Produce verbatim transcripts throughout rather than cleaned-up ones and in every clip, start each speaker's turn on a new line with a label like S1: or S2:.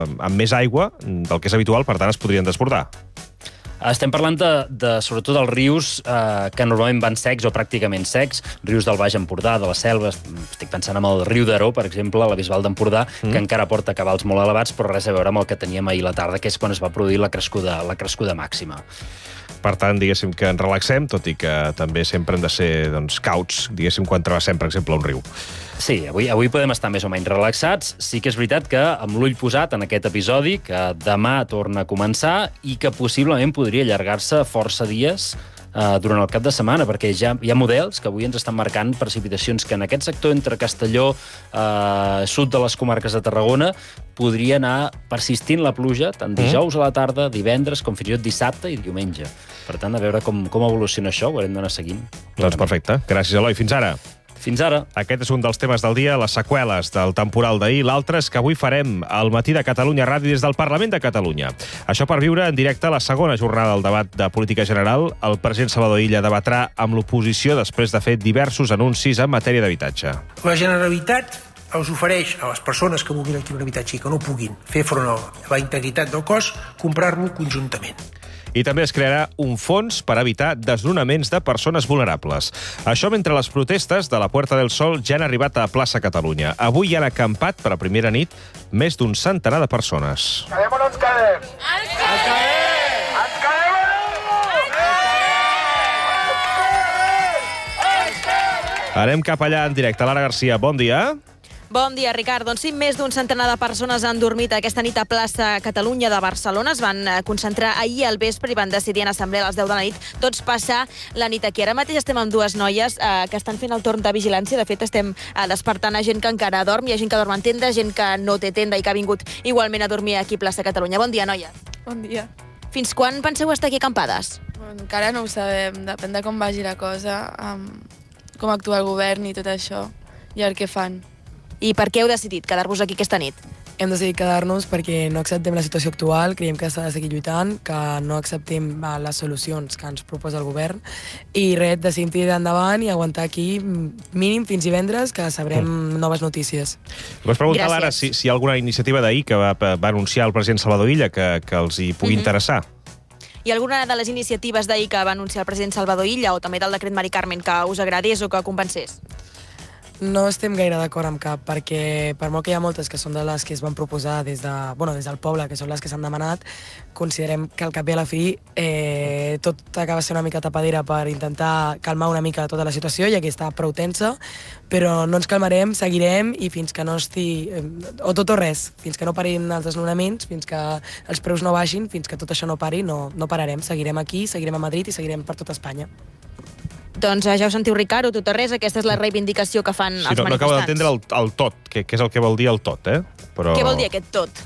S1: amb més aigua del que és habitual, per tant es podrien desbordar.
S2: Estem parlant de, de sobretot dels rius eh, que normalment van secs o pràcticament secs, rius del Baix Empordà, de la Selva, estic pensant en el riu d'Aró, per exemple, la Bisbal d'Empordà, mm. que encara porta cabals molt elevats, però res a veure amb el que teníem ahir a la tarda, que és quan es va produir la crescuda, la crescuda màxima.
S1: Per tant, diguéssim que ens relaxem, tot i que també sempre hem de ser doncs, cauts, diguéssim, quan travessem, per exemple, un riu.
S2: Sí, avui, avui podem estar més o menys relaxats. Sí que és veritat que amb l'ull posat en aquest episodi, que demà torna a començar i que possiblement podria allargar-se força dies eh, durant el cap de setmana, perquè ja hi ha models que avui ens estan marcant precipitacions que en aquest sector entre Castelló, eh, sud de les comarques de Tarragona, podria anar persistint la pluja tant dijous a la tarda, divendres, com fins i tot dissabte i diumenge. Per tant, a veure com, com evoluciona això, ho haurem d'anar seguint.
S1: Doncs perfecte. Gràcies, Eloi. Fins ara.
S2: Fins ara.
S1: Aquest és un dels temes del dia, les seqüeles del temporal d'ahir. L'altre és que avui farem al Matí de Catalunya Ràdio des del Parlament de Catalunya. Això per viure en directe la segona jornada del debat de política general. El president Salvador Illa debatrà amb l'oposició després de fer diversos anuncis en matèria d'habitatge.
S3: La Generalitat els ofereix a les persones que vulguin adquirir un habitatge i que no puguin fer front a la integritat del cos, comprar-lo conjuntament.
S1: I també es crearà un fons per evitar desnonaments de persones vulnerables. Això mentre les protestes de la Puerta del Sol ja han arribat a Plaça Catalunya. Avui hi han acampat per a primera nit més d'un centenar de persones.
S4: Quedem o no ens quedem? Ens quedem! Ens quedem!
S1: Anem cap allà en directe. Lara Garcia, bon dia.
S5: Bon dia, Ricard. Doncs sí, més d'un centenar de persones han dormit aquesta nit a Plaça Catalunya de Barcelona. Es van concentrar ahir al vespre i van decidir en assemblea a les deu de la nit tots passar la nit aquí. Ara mateix estem amb dues noies eh, que estan fent el torn de vigilància. De fet, estem eh, despertant a gent que encara dorm. Hi ha gent que dorm en tenda, gent que no té tenda i que ha vingut igualment a dormir aquí a Plaça Catalunya. Bon dia, noies.
S6: Bon dia.
S5: Fins quan penseu estar aquí acampades?
S6: Bueno, encara no ho sabem. Depèn de com vagi la cosa, um, com actua el govern i tot això, i el que fan.
S5: I per què heu decidit quedar-vos aquí aquesta nit?
S7: Hem decidit quedar-nos perquè no acceptem la situació actual, creiem que s'ha de seguir lluitant, que no acceptem les solucions que ens proposa el govern i res, decidim tirar endavant i aguantar aquí mínim fins divendres, que sabrem mm. noves notícies.
S1: Vols preguntar, Gràcies. Lara, si, si hi ha alguna iniciativa d'ahir que va, va anunciar el president Salvador Illa que, que els hi pugui mm-hmm. interessar?
S5: Hi ha alguna de les iniciatives d'ahir que va anunciar el president Salvador Illa o també del decret Mari Carmen que us agradés o que compensés?
S7: No estem gaire d'acord amb cap, perquè per molt que hi ha moltes que són de les que es van proposar des, de, bueno, des del poble, que són les que s'han demanat, considerem que al cap i a la fi eh, tot acaba sent una mica tapadera per intentar calmar una mica tota la situació, ja que està prou tensa, però no ens calmarem, seguirem i fins que no estigui, eh, o tot o res, fins que no parin els desnonaments, fins que els preus no baixin, fins que tot això no pari, no, no pararem, seguirem aquí, seguirem a Madrid i seguirem per tota Espanya.
S5: Doncs ja ho sentiu, Ricard, o tot o res, aquesta és la reivindicació que fan
S1: sí,
S5: els
S1: no,
S5: manifestants.
S1: No acabo d'entendre el, el tot, que, que és el que vol dir el tot, eh? Però...
S5: Què vol dir aquest tot?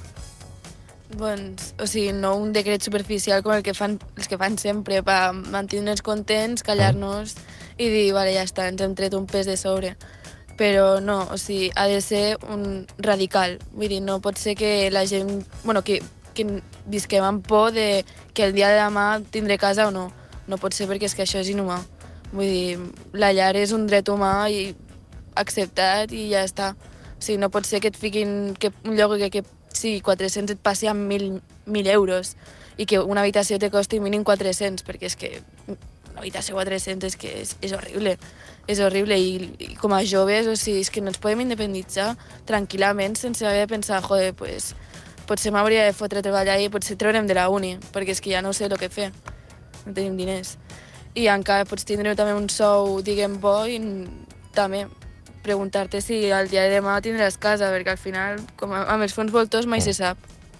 S6: Doncs, o sigui, no un decret superficial com el que fan, els que fan sempre, per mantenir-nos contents, callar-nos i dir, vale, ja està, ens hem tret un pes de sobre. Però no, o sigui, ha de ser un radical. Vull dir, no pot ser que la gent... Bueno, que, que visquem amb por de que el dia de demà tindré casa o no. No pot ser perquè és que això és inhumà. Vull dir, la llar és un dret humà i acceptat i ja està. O sigui, no pot ser que et fiquin que un lloc que, que sigui quatre-cents et passi amb mil, mil euros i que una habitació te costi mínim quatre-cents, perquè és que una habitació quatre-cents és que és, és horrible. És horrible i, i com a joves, o sigui, és que no ens podem independitzar tranquil·lament sense haver de pensar, joder, pues, potser m'hauria de fotre a treballar i potser treurem de la uni, perquè és que ja no sé el que fer. No tenim diners. I encara pots tindre també un sou, diguem, bo, i també preguntar-te si el dia de demà tindràs casa, perquè al final, com amb els fons voltors, mai se sap.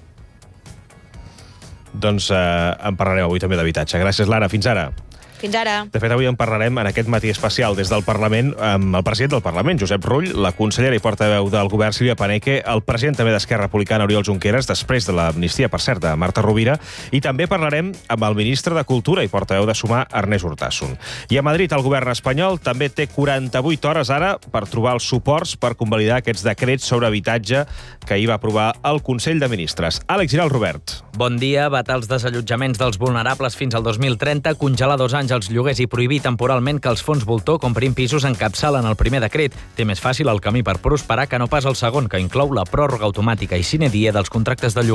S1: Doncs eh, en parlarem avui també d'habitatge. Gràcies, Lara. Fins ara.
S5: Fins ara.
S1: De fet, avui en parlarem en aquest matí especial des del Parlament amb el president del Parlament, Josep Rull, la consellera i portaveu del govern, Sílvia Paneque, el president també d'Esquerra Republicana, Oriol Junqueras, després de l'amnistia, per cert, de Marta Rovira, i també parlarem amb el ministre de Cultura i portaveu de Sumar, Ernest Urtasun. I a Madrid, el govern espanyol també té quaranta-vuit hores ara per trobar els suports per convalidar aquests decrets sobre habitatge que ahir va aprovar el Consell de Ministres. Àlex Giral, Robert.
S8: Bon dia. Vetar els desallotjaments dels vulnerables fins al dos mil trenta, congelar dos anys els lloguers i prohibir temporalment que els fons voltor comprin pisos encapçalen el primer decret. Té més fàcil el camí per prosperar que no pas el segon, que inclou la pròrroga automàtica i sine die dels contractes de lloguer.